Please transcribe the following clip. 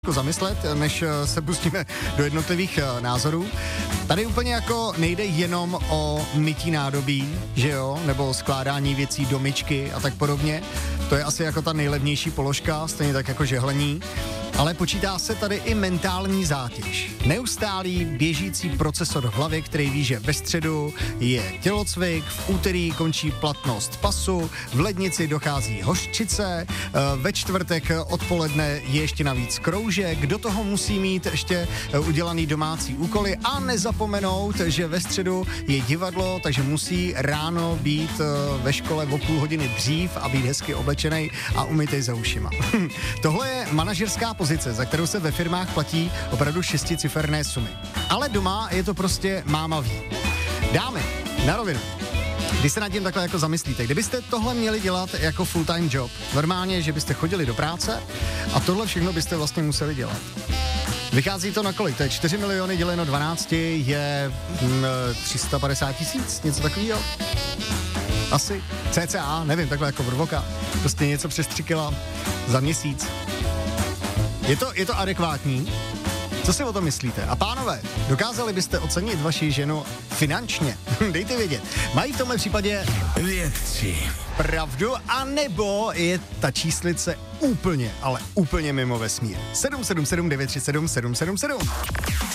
zamyslet, než se pustíme do jednotlivých názorů. Tady úplně jako nejde jenom o mytí nádobí, že jo, nebo skládání věcí do myčky a tak podobně. To je asi jako ta nejlevnější položka, stejně tak jako žehlení. Ale počítá se tady i mentální zátěž. Neustálý běžící procesor v hlavě, který ví, že ve středu je tělocvik, v úterý končí platnost pasu, v lednici dochází hořčice, ve čtvrtek odpoledne je ještě navíc kroužek, do toho musí mít ještě udělaný domácí úkoly a nezapomenout, že ve středu je divadlo, takže musí ráno být ve škole o půl hodiny dřív a být hezky oblečený a umytej za ušima. Tohle je manažerská pozice, za kterou se ve firmách platí opravdu 6ciferné sumy. Ale doma je to prostě máma ví. Dámy, na rovinu. Když se nad tím takhle jako zamyslíte, kdybyste tohle měli dělat jako full-time job, normálně, že byste chodili do práce a tohle všechno byste vlastně museli dělat. Vychází to na kolik? To je 4 miliony děleno 12 je 350 000, něco takového? Asi, cca, nevím, takhle jako vrvoka. Prostě něco přes 3 kila za měsíc. Je to adekvátní? Co si o tom myslíte? A pánové, dokázali byste ocenit vaši ženu finančně? Dejte vědět. Mají v tomhle případě vědci pravdu, anebo je ta číslice úplně, ale úplně mimo vesmír. 777 937 777.